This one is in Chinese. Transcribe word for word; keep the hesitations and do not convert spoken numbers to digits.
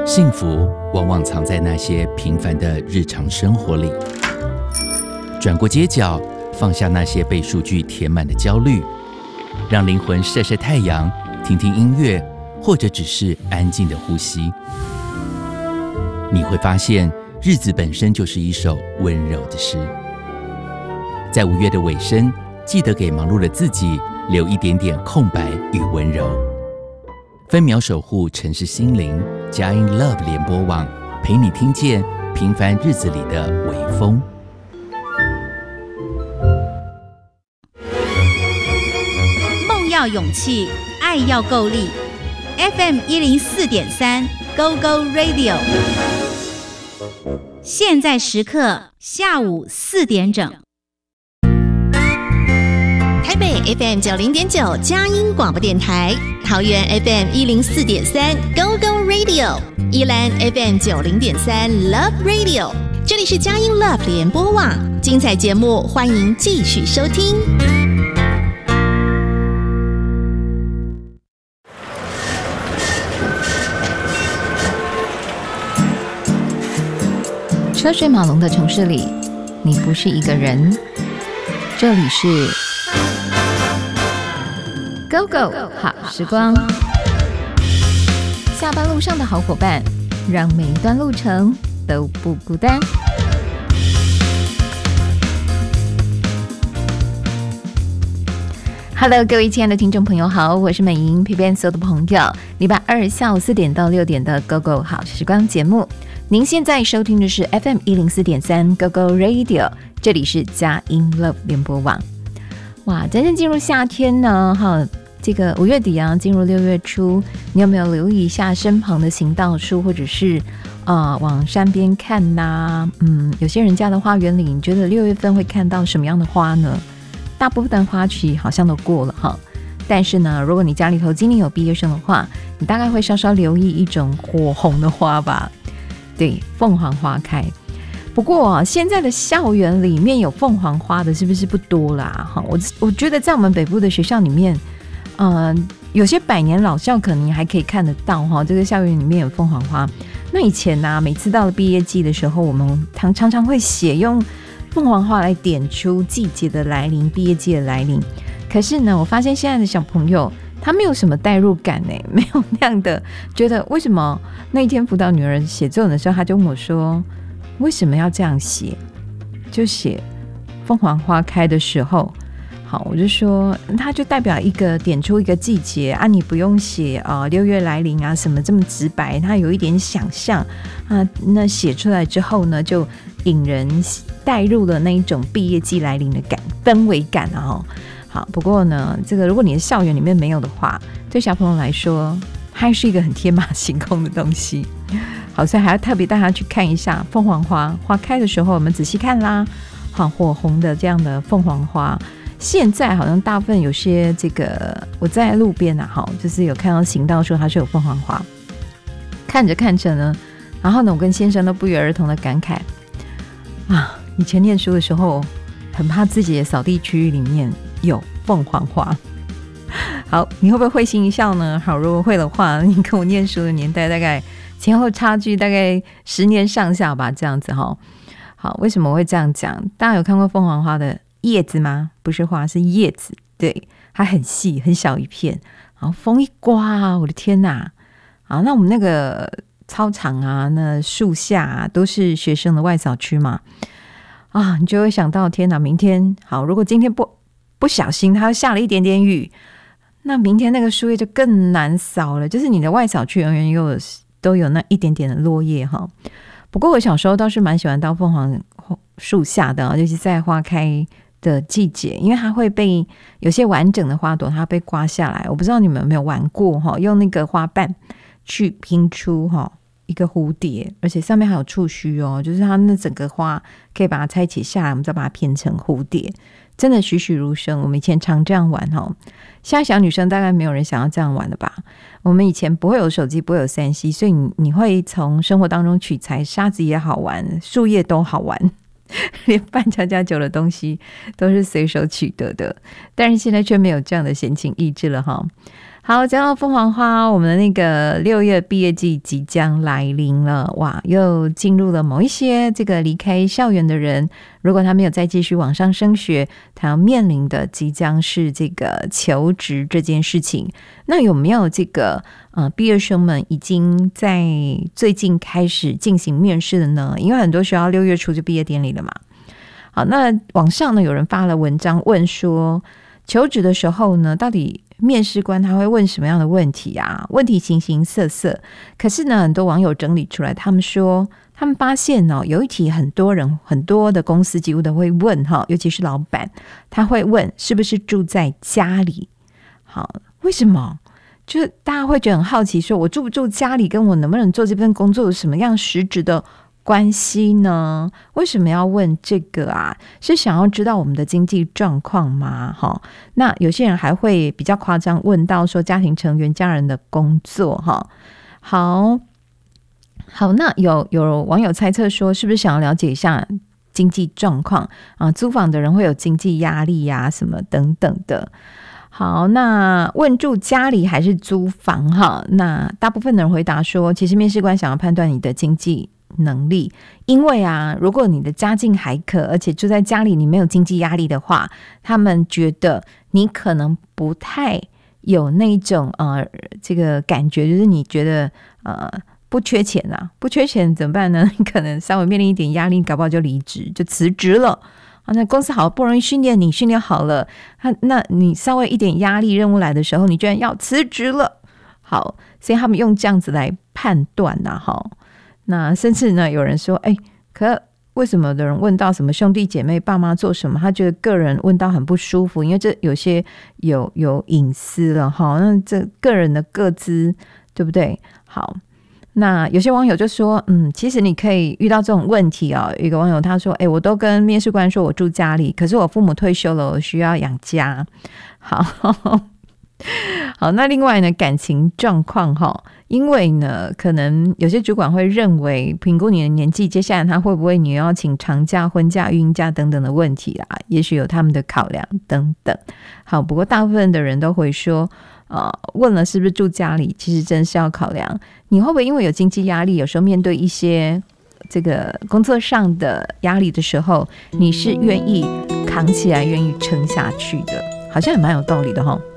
幸福往往藏在那些平凡的日常生活里。转过街角，放下那些被数据填满的焦虑，让灵魂晒晒太阳，听听音乐，或者只是安静的呼吸。你会发现，日子本身就是一首温柔的诗。在五月的尾声，记得给忙碌的自己留一点点空白与温柔。分秒守护城市心灵，佳音 Love 联播网陪你听见平凡日子里的微风。 梦要勇气，爱要够力。F M 一零四点三 Go Go Radio， 现在时刻下午四点整。 台北 F M 九零点九佳音广播电台，桃园 F M 一零四点三 Go Go Radio， 宜兰 F M 九零点三 Love Radio， 这里是佳音 Love 联播网，精彩节目欢迎继续收听。 车水马龙的城市里，你不是一个人。这里是 Go Go 好时光，下班路上的好伙伴，让每一段路程都不孤单。Hello， 各位亲爱的听众朋友好，我是美莹，陪伴所有的朋友。礼拜二下午四点到六点的 Go Go 好时光节目。您现在收听的是 F M 一零四点三 Go Go Radio， 这里是佳音 Love 联播网。哇，真正进入夏天呢，哈，这个五月底啊，进入六月初，你有没有留意一下身旁的行道树，或者是呃往山边看呐、啊？嗯，有些人家的花园里，你觉得六月份会看到什么样的花呢？大部分花期好像都过了哈。但是呢，如果你家里头今年有毕业生的话，你大概会稍稍留意一种火红的花吧。对，凤凰花开。不过、啊、现在的校园里面有凤凰花的是不是不多啦？我我觉得在我们北部的学校里面，呃，有些百年老校可能还可以看得到哈，这个校园里面有凤凰花。那以前呢、啊，每次到了毕业季的时候，我们常常常会写用凤凰花来点出季节的来临，毕业季的来临。可是呢，我发现现在的小朋友他没有什么代入感呢，没有那样的觉得为什么那一天辅导女儿写作文的时候，他就问我说为什么要这样写，就写凤凰花开的时候。好，我就说它就代表一个点出一个季节啊，你不用写啊六月来临啊什么这么直白，它有一点想象啊，那写出来之后呢，就引人带入了那一种毕业季来临的感氛围感啊。好，不过呢，这个如果你的校园里面没有的话，对小朋友来说，它是一个很天马行空的东西。好，所以还要特别带他去看一下凤凰花花开的时候，我们仔细看啦。好，火红的这样的凤凰花，现在好像大部分有些这个我在路边啊，好，就是有看到行道说它是有凤凰花，看着看着呢，然后呢，我跟先生都不约而同的感慨啊，以前念书的时候，很怕自己的扫地区域里面有凤凰花。好，你会不会会心一笑呢？好，如果会的话，你跟我念书的年代大概前后差距大概十年上下吧，这样子哈。好，为什么我会这样讲？大家有看过凤凰花的叶子吗？不是花，是叶子。对，它很细，很小一片，然后风一刮，我的天哪！啊，那我们那个操场啊，那树下啊，都是学生的外扫区嘛。啊，你就会想到，天哪！明天好，如果今天不不小心它下了一点点雨，那明天那个树叶就更难扫了。就是你的外扫区永远有都有那一点点的落叶哈。不过我小时候倒是蛮喜欢到凤凰树下的，尤其在花开的季节，因为它会被有些完整的花朵它被刮下来。我不知道你们有没有玩过哈，用那个花瓣去拼出哈一个蝴蝶，而且上面还有触须哦，就是它那整个花可以把它拆解下来，我们再把它拼成蝴蝶，真的栩栩如生。我们以前常这样玩哈，现在小女生大概没有人想要这样玩了吧？我们以前不会有手机，不会有 三 C， 所以 你, 你会从生活当中取材，沙子也好玩，树叶都好玩，连扮家家酒的东西都是随手取得的。但是现在却没有这样的闲情逸致了哈。 好，讲到凤凰花，我们的那个六月毕业季即将来临了，哇，又进入了某一些这个离开校园的人，如果他没有再继续往上升学，他要面临的即将是这个求职这件事情。那有没有这个呃毕业生们已经在最近开始进行面试的呢？因为很多学校六月初就毕业典礼了嘛。好，那网上呢有人发了文章问说，求职的时候呢，到底面试官他会问什么样的问题啊？问题形形色色，可是呢，很多网友整理出来，他们说他们发现哦，有一题很多人很多的公司几乎都会问哈，尤其是老板，他会问是不是住在家里。好，为什么？就是大家会觉得很好奇，说我住不住家里跟我能不能做这份工作有什么样实质的关系呢？为什么要问这个啊？是想要知道我们的经济状况吗？齁，那有些人还会比较夸张问到说家庭成员家人的工作。齁，好好，那有有网友猜测说，是不是想要了解一下经济状况啊？租房的人会有经济压力呀、啊，什么等等的。好，那问住家里还是租房哈？那大部分的人回答说，其实面试官想要判断你的经济能力，因为啊，如果你的家境还可，而且住在家里你没有经济压力的话，他们觉得你可能不太有那种呃这个感觉，就是你觉得呃不缺钱啊，不缺钱怎么办呢？你可能稍微面临一点压力，搞不好就离职就辞职了。啊，那公司好不容易训练你，训练好了，那你稍微一点压力任务来的时候，你居然要辞职了。好，所以他们用这样子来判断呐、啊，哈。那甚至呢，有人说，哎、欸，可为什么有的人问到什么兄弟姐妹、爸妈做什么，他觉得个人问到很不舒服，因为这有些有有隐私了哈。那这个人的个资，对不对？好。那有些网友就说，嗯，其实你可以遇到这种问题哦。有一个网友他说，哎，我都跟面试官说我住家里，可是我父母退休了，我需要养家。好，好，那另外呢，感情状况哈，因为呢，可能有些主管会认为评估你的年纪，接下来他会不会你要请长假、婚假、孕假等等的问题啦，也许有他们的考量等等。好，不过大部分的人都会说。呃，问了是不是住家里，其实真是要考量你会不会因为有经济压力，有时候面对一些这个工作上的压力的时候，你是愿意扛起来、愿意撑下去的，好像也蛮有道理的齁。